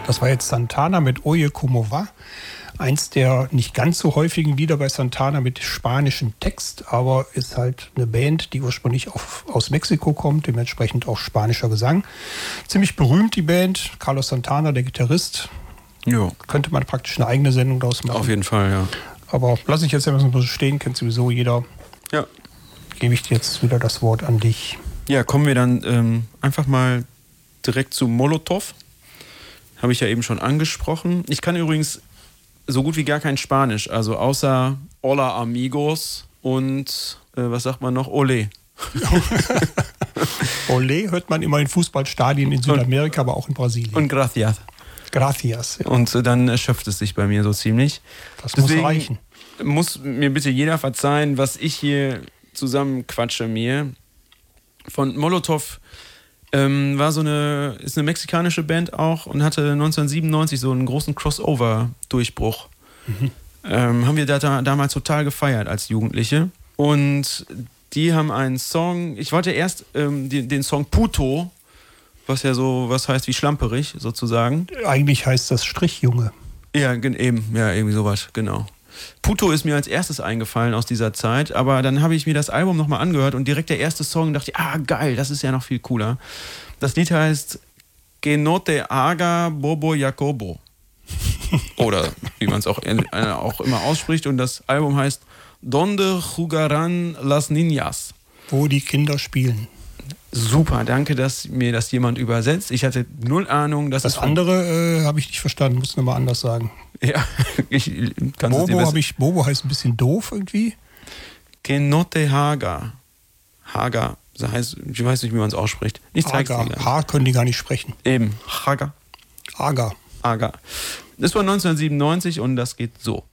Das war jetzt Santana mit Oye Como Va. Eins der nicht ganz so häufigen Lieder bei Santana mit spanischem Text, aber ist halt eine Band, die ursprünglich aus Mexiko kommt, dementsprechend auch spanischer Gesang. Ziemlich berühmt die Band, Carlos Santana, der Gitarrist. Jo. Könnte man praktisch eine eigene Sendung daraus machen. Auf jeden Fall, ja. Aber lasse ich jetzt ja so stehen, kennt sowieso jeder. Ja. Gebe ich dir jetzt wieder das Wort an dich. Ja, kommen wir dann einfach mal direkt zu Molotov. Habe ich ja eben schon angesprochen. Ich kann übrigens so gut wie gar kein Spanisch, also außer Hola Amigos und was sagt man noch? Olé. Olé hört man immer in Fußballstadien in Südamerika, aber auch in Brasilien. Und Gracias. Gracias. Ja. Und dann erschöpft es sich bei mir so ziemlich. Das muss reichen. Muss mir bitte jeder verzeihen, was ich hier zusammenquatsche mir. Von Molotov ist eine mexikanische Band auch und hatte 1997 so einen großen Crossover-Durchbruch. Haben wir damals total gefeiert als Jugendliche. Und die haben einen Song, ich wollte erst den Song Puto, was ja so was heißt wie schlamperig sozusagen. Eigentlich heißt das Strichjunge. Ja, eben, ja, irgendwie sowas, genau. Puto ist mir als erstes eingefallen aus dieser Zeit, aber dann habe ich mir das Album nochmal angehört und direkt der erste Song dachte ich, geil, das ist ja noch viel cooler. Das Lied heißt Que no te haga Bobo Jacobo. Oder wie man es auch immer ausspricht, und das Album heißt Donde jugarán las niñas. Wo die Kinder spielen. Super, danke, dass mir das jemand übersetzt. Ich hatte null Ahnung. Das andere habe ich nicht verstanden, muss nochmal anders sagen. Ja, ich kann es dir Bobo heißt ein bisschen doof irgendwie. Que no te haga. Haga, das heißt, ich weiß nicht, wie man es ausspricht. Ich zeig's dir. H können die gar nicht sprechen. Eben, Haga. Haga. Das war 1997 und das geht so.